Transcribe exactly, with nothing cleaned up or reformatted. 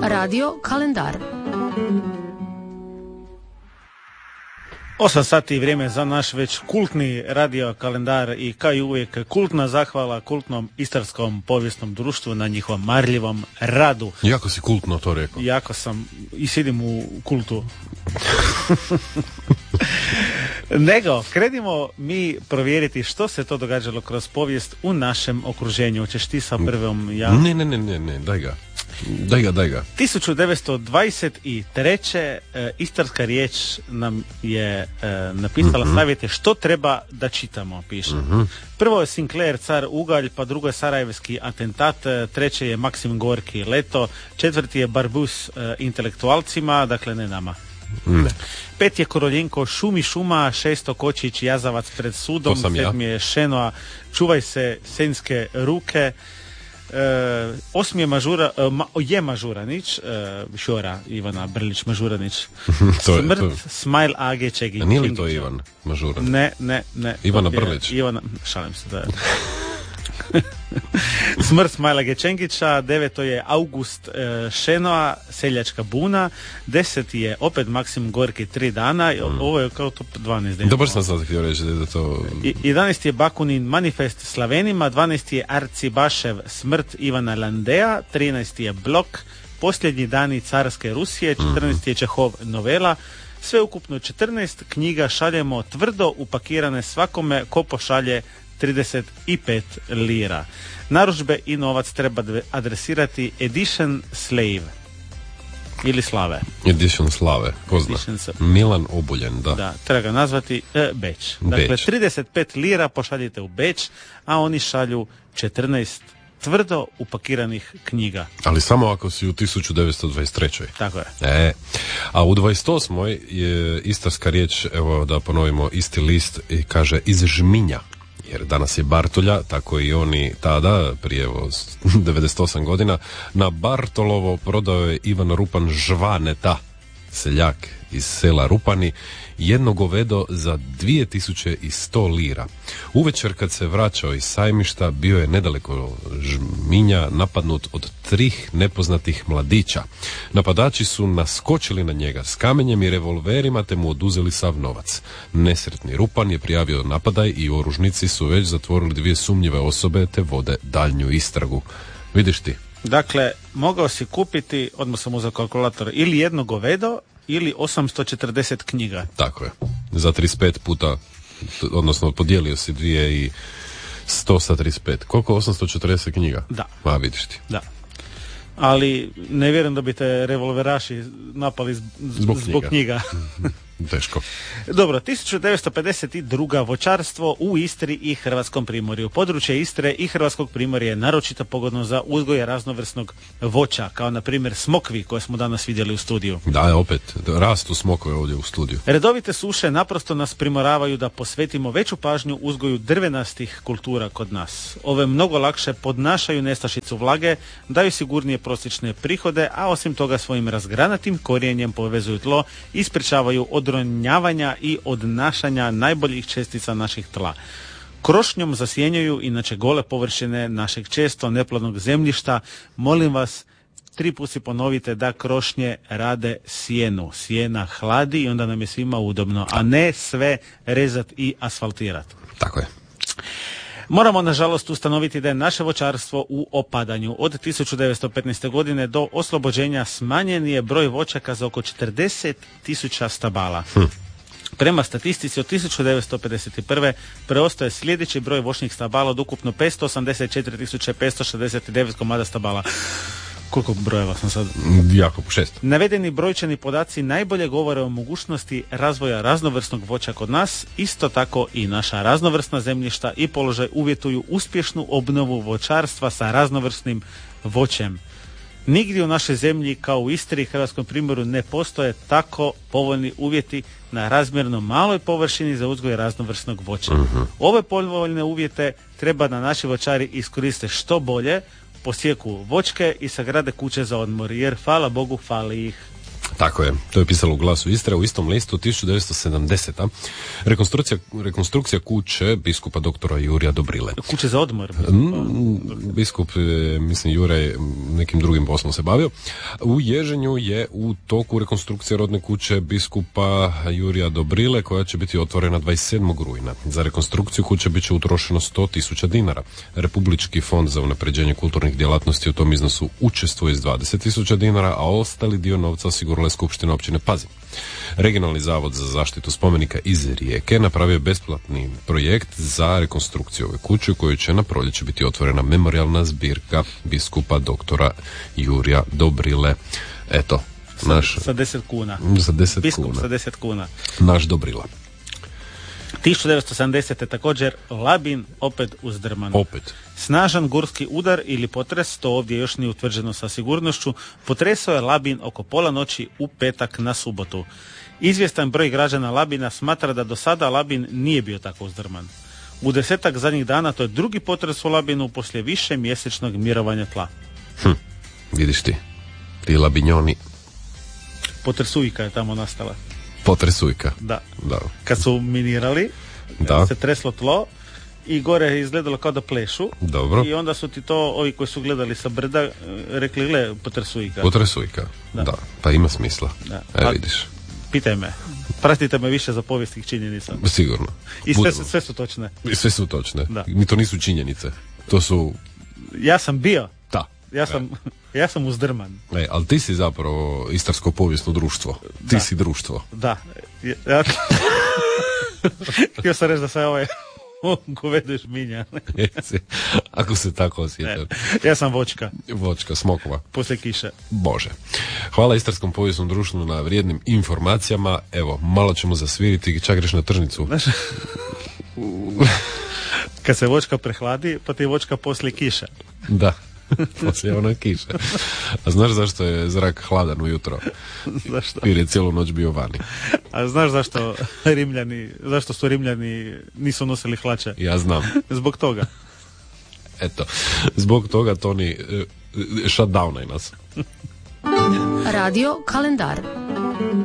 Radio kalendar. Osam sati vrijeme za naš već kultni radio kalendar i kao i uvijek kultna zahvala kultnom istarskom povijesnom društvu na njihovom marljivom radu. Jako si kultno to rekao. Jako sam i sidim u kultu. Nego, krenimo mi provjeriti što se to događalo kroz povijest u našem okruženju. Hoćeš ti sa prvom ja? Ne, ne, ne, ne, ne, daj ga. Daj ga, daj ga. tisuću devetsto dvadeset treće. E, istarska riječ nam je e, napisala, mm-hmm. savjete što treba da čitamo, piše. Mm-hmm. Prvo je Sinclair, car Ugalj, pa drugo je Sarajevski atentat, treće je Maksim Gorki, Leto, četvrti je Barbus e, intelektualcima, dakle ne nama. Ne. Pet je Koroljenko, Šumi šuma, šesto Kočić, Jazavac pred sudom, sedmi je Šenoa, Čuvaj se senjske ruke, e, osmi je Mažura, e, ma, je Mažuranić, e, Šora Ivana Brlić Mažuranić, to je, Smrt, to je. Smajl Age Čegić. A nije li to Ivan Mažuranić? Ne, ne, ne. Ivana Brlić? Ivana, šalim se da je. Smrt Smajla Gečengića, deveto je August e, Šenoa, Seljačka buna, deseti je opet Maksim Gorki, tri dana, mm. ovo je kao top dvanaest. Dobar sam sad htio reći da to... I, jedanaesti je Bakunin manifest Slavenima, dvanaesti je Arcibašev Smrt Ivana Landea, trinaesti je Blok, Posljednji dani carske Rusije, četrnaesti je Čehov novela, sve ukupno četrnaest knjiga šaljemo tvrdo upakirane svakome ko pošalje trideset pet lira. Narudžbe i novac treba adresirati Edition Slave ili Slave. Edition Slave, ko zna? Milan Obuljen, da. Da, treba ga nazvati e, Beč. Dakle, Beč. trideset pet lira pošaljite u Beč, a oni šalju četrnaest tvrdo upakiranih knjiga. Ali samo ako si u tisuću devetsto dvadeset trećoj. Tako je. E, a u dvadeset osmoj je istarska riječ, evo da ponovimo isti list, i kaže iz žminja. Jer danas je Bartolja, tako i oni tada, prije evo, devedeset osam godina, na Bartolovo prodao je Ivan Rupan Žvaneta, seljak iz sela Rupani, jedno govedo za dvije tisuće sto lira. Uvečer kad se vraćao iz sajmišta, bio je nedaleko Žminja napadnut od trih nepoznatih mladića. Napadači su naskočili na njega s kamenjem i revolverima te mu oduzeli sav novac. Nesretni Rupan je prijavio napadaj i oružnici su već zatvorili dvije sumnjive osobe te vode daljnju istragu. Vidiš ti? Dakle, mogao si kupiti, odmah sam uzeo kalkulator, ili jedno govedo ili osamsto četrdeset knjiga. Tako je. Za trideset pet puta, odnosno podijelio si dvije i sto sa trideset pet. Koliko? osamsto četrdeset knjiga? Da. Ma, vidiš ti. Da. Ali ne vjerujem da bi te revolveraši napali zbog, zbog knjiga. Zbog knjiga. Teško. Dobro, tisuću devetsto pedeset druga. voćarstvo u Istri i Hrvatskom primorju. Područje Istre i Hrvatskog primorja je naročito pogodno za uzgoj raznovrsnog voća, kao na primjer smokvi koje smo danas vidjeli u studiju. Da, opet, rastu smokove ovdje u studiju. Redovite suše naprosto nas primoravaju da posvetimo veću pažnju uzgoju drvenastih kultura kod nas. Ove mnogo lakše podnašaju nestašicu vlage, daju sigurnije prosječne prihode, a osim toga svojim razgranatim korijenjem povezuju tlo i sprečavaju od odronjavanja i odnašanja najboljih čestica naših tla. Krošnjom zasjenjuju inače gole površine našeg često neplodnog zemljišta. Molim vas, tri puta ponovite da krošnje rade sjenu. Sjena hladi i onda nam je svima udobno, a ne sve rezat i asfaltirat. Tako je. Moramo, nažalost, ustanoviti da je naše voćarstvo u opadanju. Od tisuću devetsto petnaeste. godine do oslobođenja smanjen je broj voćaka za oko četrdeset tisuća stabala. Hm. Prema statistici od tisuću devetsto pedeset prve. preostaje sljedeći broj voćnih stabala od ukupno petsto osamdeset četiri tisuće petsto šezdeset devet komada stabala. Koliko brojeva sam sad? Jako, šest. Navedeni brojčani podaci najbolje govore o mogućnosti razvoja raznovrsnog voća kod nas. Isto tako i naša raznovrsna zemljišta i položaj uvjetuju uspješnu obnovu voćarstva sa raznovrsnim voćem. Nigdje u našoj zemlji kao u Istri i Hrvatskom primorju ne postoje tako povoljni uvjeti na razmjerno maloj površini za uzgoj raznovrsnog voća. Uh-huh. Ove povoljne uvjete treba da naši voćari iskoriste što bolje, posjeku voćke i sagrade kuće za odmor, jer hvala Bogu fali ih. Tako je, to je pisalo u Glasu Istre u istom listu tisuću devetsto sedamdeseta. Rekonstrukcija, rekonstrukcija kuće biskupa doktora Jurija Dobrile. Kuće za odmor. Mm, biskup, mislim, Jure nekim drugim poslom se bavio. U Ježenju je u toku rekonstrukcija rodne kuće biskupa Jurija Dobrile, koja će biti otvorena dvadeset sedmog rujna. Za rekonstrukciju kuće bit će utrošeno sto tisuća dinara. Republički fond za unapređenje kulturnih djelatnosti u tom iznosu učestvuje s dvadeset tisuća dinara, a ostali dio novca osigurala je Skupština općine Pazin. Regionalni zavod za zaštitu spomenika iz Rijeke napravio je besplatni projekt za rekonstrukciju ove kuće u kojoj će na proljeće biti otvorena memorijalna zbirka biskupa doktora Jurija Dobrile. Eto, naš... Sa deset kuna. Za deset Biskup kuna. sa deset kuna. Naš Dobrila. tisuću devetsto sedamdesete također Labin opet uzdrman. Opet. Snažan gorski udar ili potres, to ovdje još nije utvrđeno sa sigurnošću, potresao je Labin oko pola noći u petak na subotu. Izvjestan broj građana Labina smatra da do sada Labin nije bio tako uzdrman. U desetak zadnjih dana to je drugi potres u Labinu poslije više mjesečnog mirovanja tla. Hm, vidiš ti, ti Labinjoni. Potresujka je tamo nastala. Potresujka. Da. Da. Kad su minirali, Da. se treslo tlo i gore je izgledalo kao da plešu. Dobro. I onda su ti to, ovi koji su gledali sa brda, eh, rekli, gle, potresujka. Potresujka. Da. Da. Pa ima smisla. Da. E, A- vidiš. Pitaj me. Pratite me više za povijestih činjenica. Sigurno. I sve, Budemo. su- sve su točne. I sve su točne. Da. Ni to nisu činjenice. To su... Ja sam bio. Da. Ja sam, ja sam uzdrman. E, ali ti si zapravo istarsko povijesno društvo. Ti Da. si društvo. Da. Ja... Htio sam reći da sam ovaj govedo žminja. Jesi. Ako se tako osjećam. Ja sam voćka. Vočka, smokva. Poslije kiše. Bože. Hvala Istarskom povijesnom društvu na vrijednim informacijama. Evo, malo ćemo zasviriti, čak greš na tržnicu. Znaš, kad se voćka prehladi, pa ti je voćka poslije kiše. Da. Poslije ona kiša. A znaš zašto je zrak hladan ujutro? Zašto? Jer je cijelu noć bio vani. A znaš zašto Rimljani, zašto su Rimljani nisu nosili hlače? Ja znam. Zbog toga. Eto. Zbog toga Toni eh, shutdownaj nas. Radio Kalendar.